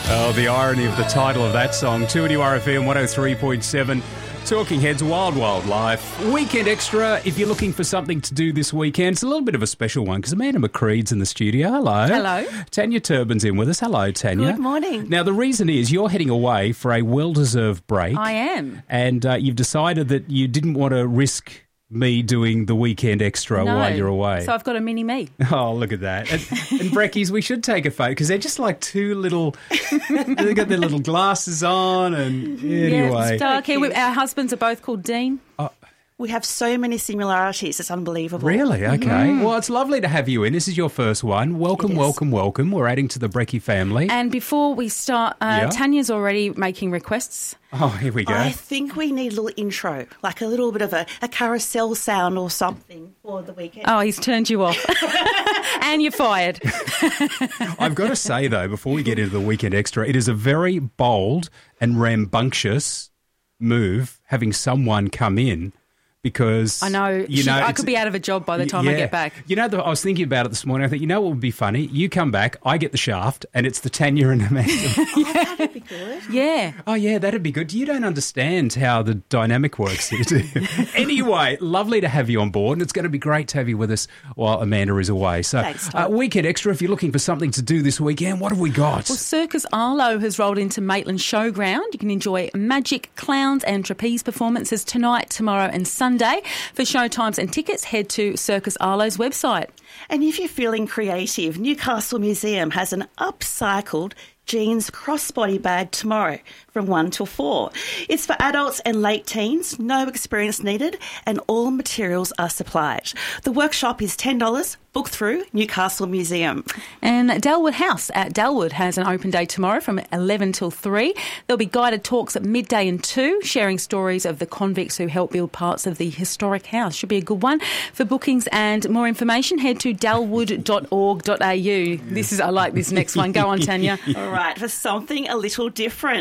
Oh, the irony of the title of that song. 2NURFM 103.7. Talking Heads, Wild Wild Life. Weekend Extra, if you're looking for something to do this weekend, it's a little bit of a special one because Amanda McCread's in the studio. Hello. Hello. Tanya Turbin's in with us. Hello, Tanya. Good morning. Now, the reason is you're heading away for a well-deserved break. I am. And you've decided that you didn't want to risk me doing the Weekend Extra while you're away. So I've got a mini-me. Oh, look at that. And Brekkies, we should take a photo because they're just like two little, they've got their little glasses on and anyway. Yeah, our husbands are both called Dean. We have so many similarities. It's unbelievable. Really? Okay. Well, it's lovely to have you in. This is your first one. Welcome, welcome, welcome. We're adding to the Brekkie family. And before we start, Tanya's already making requests. Oh, here we go. I think we need a little intro, like a little bit of a carousel sound or something for the weekend. Oh, he's turned you off. And you're fired. I've got to say, though, before we get into the Weekend Extra, it is a very bold and rambunctious move having someone come in. Because I know, I could be out of a job by the time I get back. You know, I was thinking about it this morning. I think, you know what would be funny? You come back, I get the shaft, and it's the Tanya and Amanda. Oh, that'd be good. Yeah. Oh, yeah, that'd be good. You don't understand how the dynamic works here, do you? Anyway, lovely to have you on board, and it's going to be great to have you with us while Amanda is away. So, thanks, Tom. Weekend Extra, if you're looking for something to do this weekend, what have we got? Well, Circus Arlo has rolled into Maitland Showground. You can enjoy magic, clowns and trapeze performances tonight, tomorrow and Sunday. For showtimes and tickets, head to Circus Arlo's website. And if you're feeling creative, Newcastle Museum has an upcycled jeans crossbody bag tomorrow from 1 till 4. It's for adults and late teens, no experience needed, and all materials are supplied. The workshop is $10, book through Newcastle Museum. And Dalwood House at Dalwood has an open day tomorrow from 11 till 3. There'll be guided talks at midday and 2, sharing stories of the convicts who helped build parts of the historic house. Should be a good one. For bookings and more information, head to dalwood.org.au. I like this next one. Go on, Tanya. All right, for something a little different.